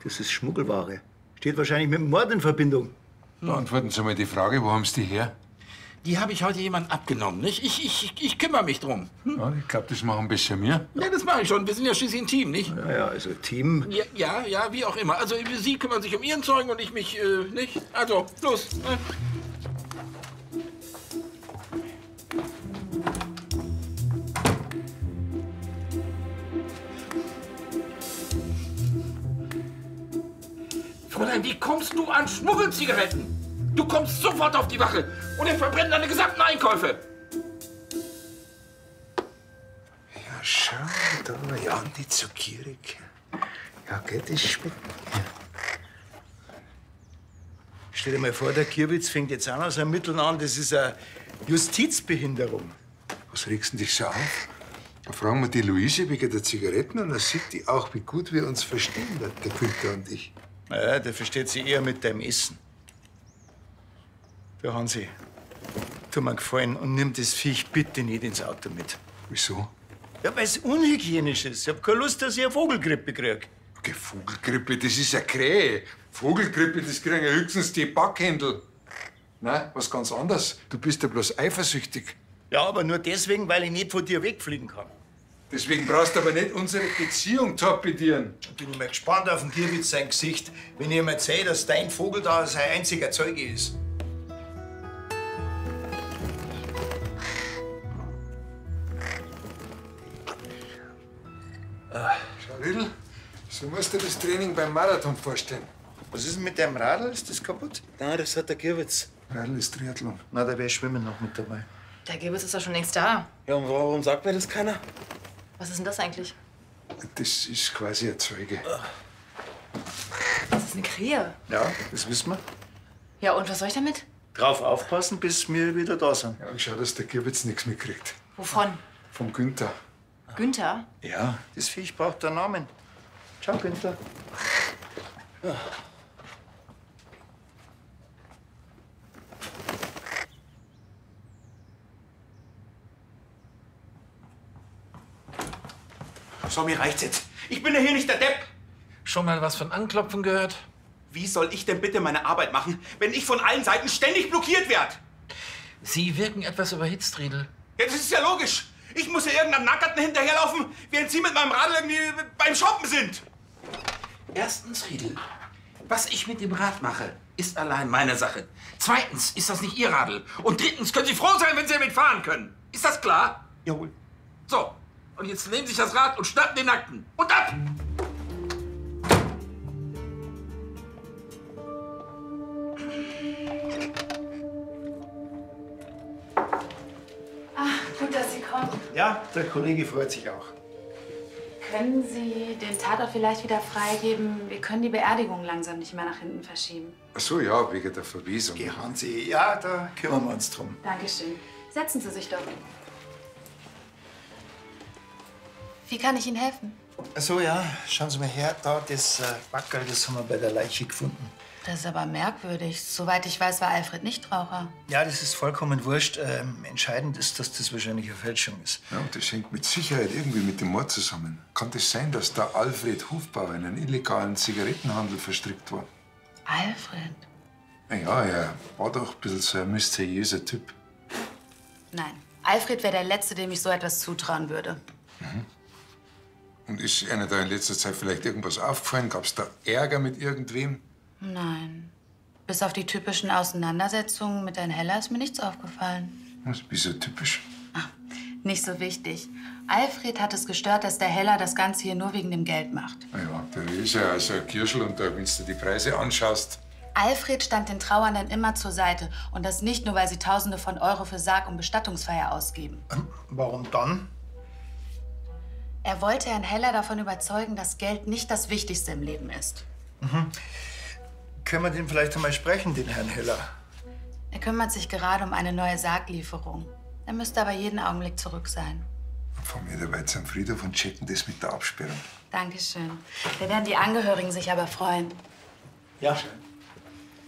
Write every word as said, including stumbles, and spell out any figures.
Das ist Schmuggelware. Steht wahrscheinlich mit dem Mord in Verbindung. Beantworten Sie mal die Frage, wo haben Sie die her? Die habe ich heute jemand abgenommen, nicht? Ich, ich, ich kümmere mich drum. Hm? Ja, ich glaube, das machen besser wir. Ja, das mache ich schon. Wir sind ja schließlich ein Team, nicht? Ja, ja, also Team. Ja, ja, ja, wie auch immer. Also Sie kümmern sich um Ihren Zeugen und ich mich, äh, nicht? Also, los. Ne? Fräulein, wie kommst du an Schmuggelzigaretten? Du kommst sofort auf die Wache und ich verbrenne deine gesamten Einkäufe. Ja, schau da, ja, nicht so gierig. Ja, geht das schmeckt. Stell dir mal vor, der Kirwitz fängt jetzt an aus Ermitteln an. Das ist eine Justizbehinderung. Was regst du dich so auf? Da fragen wir die Luise wegen der Zigaretten und dann sieht die auch, wie gut wir uns verstehen, der Günther und ich. Naja, der versteht sich eher mit deinem Essen. Du, Hansi, tu mir einen Gefallen und nimm das Viech bitte nicht ins Auto mit. Wieso? Ja, weil es unhygienisch ist. Ich hab keine Lust, dass ich eine Vogelgrippe krieg. Okay, Vogelgrippe, das ist eine Krähe. Vogelgrippe, das kriegen ja höchstens die Backhändel. Nein, was ganz anderes. Du bist ja bloß eifersüchtig. Ja, aber nur deswegen, weil ich nicht von dir wegfliegen kann. Deswegen brauchst du aber nicht unsere Beziehung torpedieren. Ich bin mal gespannt auf den Kirwitz sein Gesicht, wenn ich ihm erzähle, dass dein Vogel da sein einziger Zeuge ist. Schau, Riedl, so musst du dir das Training beim Marathon vorstellen. Was ist denn mit deinem Radl? Ist das kaputt? Nein, das hat der Kirwitz. Radl ist Triathlon. Na, da wäre Schwimmen noch mit dabei. Der Gibbs ist doch schon längst da. Ja, und warum sagt mir das keiner? Was ist denn das eigentlich? Das ist quasi ein Zeuge. Das ist eine Krähe. Ja, das wissen wir. Ja, und was soll ich damit? Drauf aufpassen, bis wir wieder da sind. Ja, und schau, dass der Kirwitz nichts mitkriegt. Wovon? Vom Günther. Günther? Ja, das Viech braucht einen Namen. Ciao, Günther. Ja. So, mir reicht's jetzt. Ich bin ja hier nicht der Depp. Schon mal was von Anklopfen gehört? Wie soll ich denn bitte meine Arbeit machen, wenn ich von allen Seiten ständig blockiert werde? Sie wirken etwas überhitzt, Riedl. Ja, das ist ja logisch. Ich muss ja irgendeinem Nackerten hinterherlaufen, während Sie mit meinem Radl irgendwie beim Shoppen sind. Erstens, Riedl, was ich mit dem Rad mache, ist allein meine Sache. Zweitens ist das nicht Ihr Radl. Und drittens können Sie froh sein, wenn Sie damit fahren können. Ist das klar? Jawohl. So, und jetzt nehmen Sie sich das Rad und schnappen den Nackten. Und ab! Ach, gut, dass Sie kommen. Ja, der Kollege freut sich auch. Können Sie den Tatort vielleicht wieder freigeben? Wir können die Beerdigung langsam nicht mehr nach hinten verschieben. Ach so, ja, wegen der Verwesung. Geh, Hansi, ja, da kümmern wir uns drum. Dankeschön. Setzen Sie sich doch. Wie kann ich Ihnen helfen? Ach so, ja, schauen Sie mal her, da, das äh, Backerl, das haben wir bei der Leiche gefunden. Das ist aber merkwürdig. Soweit ich weiß, war Alfred Nichtraucher. Ja, das ist vollkommen wurscht. Ähm, entscheidend ist, dass das wahrscheinlich eine Fälschung ist. Ja, und das hängt mit Sicherheit irgendwie mit dem Mord zusammen. Kann das sein, dass der Alfred Hufbauer in einen illegalen Zigarettenhandel verstrickt war? Alfred? Na ja, er war doch ein bisschen so ein mysteriöser Typ. Nein. Alfred wäre der Letzte, dem ich so etwas zutrauen würde. Mhm. Und ist Ihnen da in letzter Zeit vielleicht irgendwas aufgefallen? Gab's da Ärger mit irgendwem? Nein. Bis auf die typischen Auseinandersetzungen mit Herrn Heller ist mir nichts aufgefallen. Was, wieso typisch? Ach, nicht so wichtig. Alfred hat es gestört, dass der Heller das Ganze hier nur wegen dem Geld macht. Na ja, der ist ja also ein Kirschl und da, wenn du die Preise anschaust. Alfred stand den Trauernden immer zur Seite. Und das nicht nur, weil sie Tausende von Euro für Sarg- und Bestattungsfeier ausgeben. Ähm, warum dann? Er wollte Herrn Heller davon überzeugen, dass Geld nicht das Wichtigste im Leben ist. Mhm. Können wir den vielleicht einmal sprechen, den Herrn Heller? Er kümmert sich gerade um eine neue Sarglieferung. Er müsste aber jeden Augenblick zurück sein. Fahren wir dabei zum Friedhof und checken das mit der Absperrung. Dankeschön. Da werden die Angehörigen sich aber freuen. Ja.